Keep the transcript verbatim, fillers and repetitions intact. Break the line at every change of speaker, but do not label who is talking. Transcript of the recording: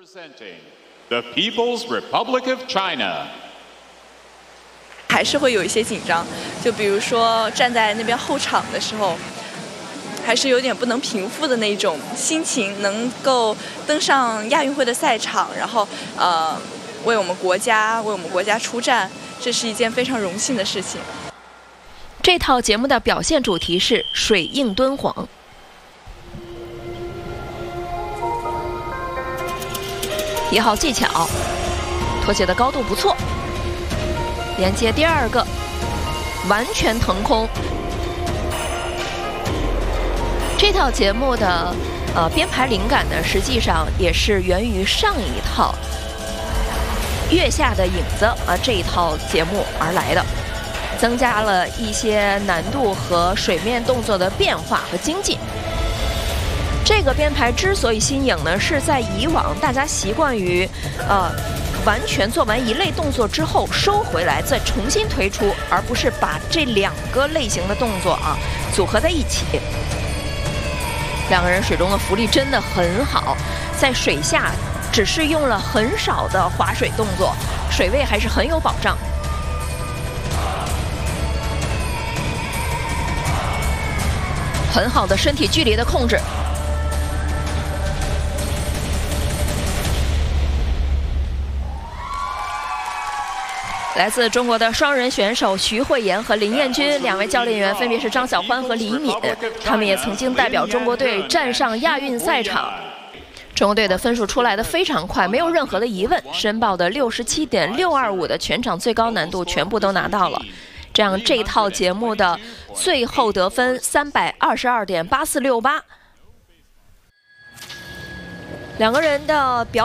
Representing the People's Republic of China.
还是会有一些紧张，就比如说站在那边候场的时候，还是有点不能平复的那种心情。能够登上亚运会的赛场，然后呃为我们国家为我们国家出战，这是一件非常荣幸的事情。
这套节目的表现主题是水映敦煌。一号技巧，托起的高度不错。连接第二个，完全腾空。这套节目的呃编排灵感呢，实际上也是源于上一套《月下的影子》啊这一套节目而来的，增加了一些难度和水面动作的变化和精进。这个编排之所以新颖呢，是在以往大家习惯于呃。完全做完一类动作之后收回来，再重新推出，而不是把这两个类型的动作啊组合在一起。两个人水中的浮力真的很好，在水下只是用了很少的划水动作，水位还是很有保障。很好的身体距离的控制。来自中国的双人选手徐慧妍和林彦君，两位教练员分别是张晓欢和李敏，他们也曾经代表中国队站上亚运赛场。中国队的分数出来的非常快，没有任何的疑问，申报的六十七点六二五的全场最高难度全部都拿到了，这样这套节目的最后得分三百二十二点八四六八。两个人的表